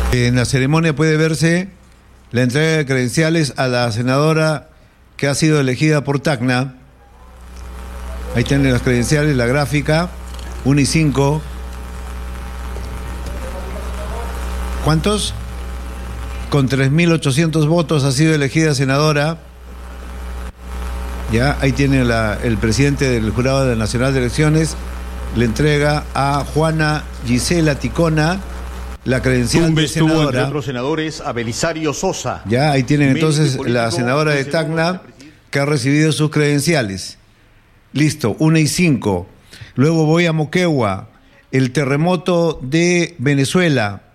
En la ceremonia puede verse la entrega de credenciales a la senadora que ha sido elegida por Tacna. Ahí tienen las credenciales, la gráfica, 1 y 5. ¿Cuántos? Con 3.800 votos ha sido elegida senadora. Ya, ahí tiene el presidente del Jurado Nacional de Elecciones, le entrega a Juana Gisela Ticona la credencial de senadora. Entre otros senadores a Belisario Sosa. Ya, ahí tienen entonces la senadora de Tacna que ha recibido sus credenciales. Listo, 1 y 5. Luego voy a Moquegua, el terremoto de Venezuela.